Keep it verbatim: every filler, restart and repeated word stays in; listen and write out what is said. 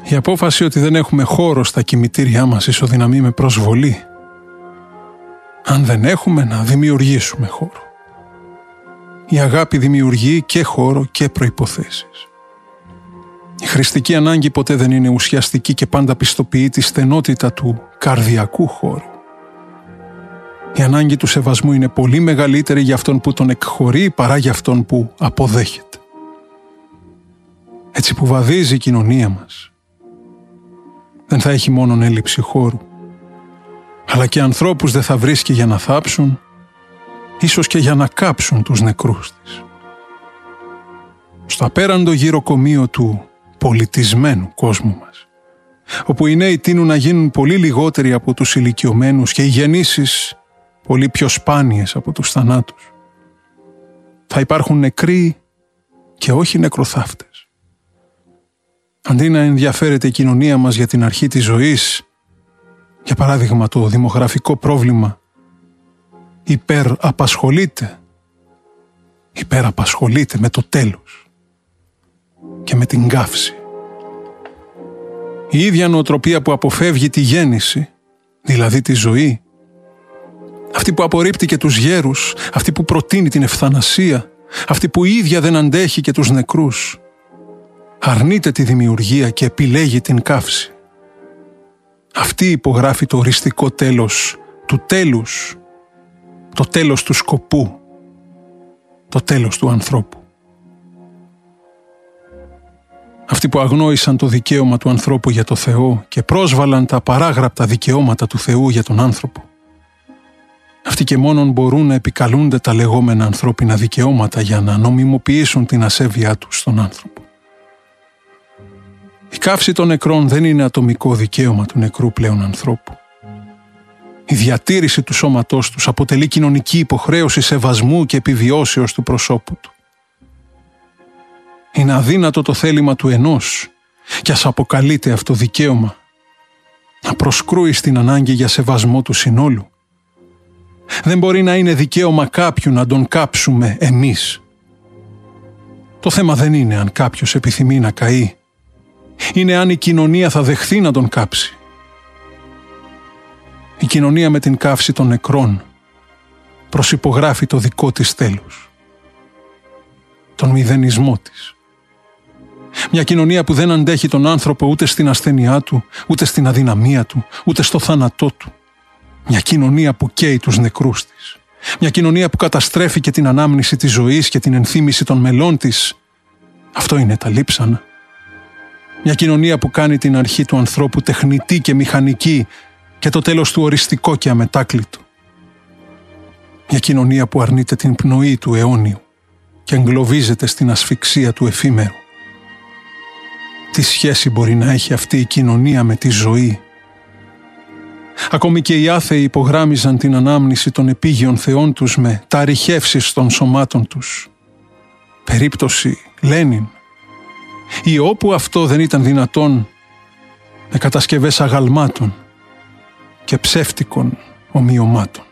Η απόφαση ότι δεν έχουμε χώρο στα κημητήριά μας ισοδυναμεί με προσβολή. Αν δεν έχουμε, να δημιουργήσουμε χώρο. Η αγάπη δημιουργεί και χώρο και προϋποθέσεις. Η χρηστική ανάγκη ποτέ δεν είναι ουσιαστική και πάντα πιστοποιεί τη στενότητα του καρδιακού χώρου. Η ανάγκη του σεβασμού είναι πολύ μεγαλύτερη για αυτόν που τον εκχωρεί παρά για αυτόν που αποδέχεται. Έτσι που βαδίζει η κοινωνία μας, δεν θα έχει μόνον έλλειψη χώρου, αλλά και ανθρώπους δεν θα βρίσκει για να θάψουν, ίσως και για να κάψουν τους νεκρούς της. Στο απέραντο γυροκομείο του πολιτισμένου κόσμου μας, όπου οι νέοι τείνουν να γίνουν πολύ λιγότεροι από τους ηλικιωμένους και οι γεννήσεις πολύ πιο σπάνιες από τους θανάτους, θα υπάρχουν νεκροί και όχι νεκροθάφτες. Αντί να ενδιαφέρεται η κοινωνία μας για την αρχή της ζωής, για παράδειγμα το δημογραφικό πρόβλημα, υπεραπασχολείται, υπεραπασχολείται με το τέλος και με την καύση. Η ίδια νοοτροπία που αποφεύγει τη γέννηση, δηλαδή τη ζωή, αυτή που απορρίπτει και τους γέρους, αυτή που προτείνει την ευθανασία, αυτή που η ίδια δεν αντέχει και τους νεκρούς, αρνείται τη δημιουργία και επιλέγει την καύση. Αυτή υπογράφει το οριστικό τέλος του τέλους, το τέλος του σκοπού, το τέλος του ανθρώπου. Αυτοί που αγνόησαν το δικαίωμα του ανθρώπου για το Θεό και πρόσβαλαν τα παράγραπτα δικαιώματα του Θεού για τον άνθρωπο, αυτοί και μόνον μπορούν να επικαλούνται τα λεγόμενα ανθρώπινα δικαιώματα για να νομιμοποιήσουν την ασέβειά τους στον άνθρωπο. Η καύση των νεκρών δεν είναι ατομικό δικαίωμα του νεκρού πλέον ανθρώπου. Η διατήρηση του σώματός τους αποτελεί κοινωνική υποχρέωση σεβασμού και επιβιώσεως του προσώπου του. Είναι αδύνατο το θέλημα του ενός, κι ας αποκαλείται αυτό δικαίωμα, να προσκρούει στην ανάγκη για σεβασμό του συνόλου. Δεν μπορεί να είναι δικαίωμα κάποιου να τον κάψουμε εμείς. Το θέμα δεν είναι αν κάποιος επιθυμεί να καεί. Είναι αν η κοινωνία θα δεχθεί να τον κάψει. Η κοινωνία με την καύση των νεκρών προσυπογράφει το δικό της τέλος, τον μηδενισμό της. Μια κοινωνία που δεν αντέχει τον άνθρωπο ούτε στην ασθένειά του, ούτε στην αδυναμία του, ούτε στο θάνατό του. Μια κοινωνία που καίει τους νεκρούς της. Μια κοινωνία που καταστρέφει και την ανάμνηση της ζωής και την ενθύμηση των μελών της. Αυτό είναι τα λείψανα. Μια κοινωνία που κάνει την αρχή του ανθρώπου τεχνητή και μηχανική και το τέλος του οριστικό και αμετάκλητο. Μια κοινωνία που αρνείται την πνοή του αιώνιου και εγκλωβίζεται στην ασφυξία του εφήμερου. Τι σχέση μπορεί να έχει αυτή η κοινωνία με τη ζωή? Ακόμη και οι άθεοι υπογράμμιζαν την ανάμνηση των επίγειων θεών τους με τα ρηχεύσεις των σωμάτων τους. Περίπτωση Λένιν. Ή όπου αυτό δεν ήταν δυνατόν, με κατασκευές αγαλμάτων και ψεύτικων ομοιωμάτων.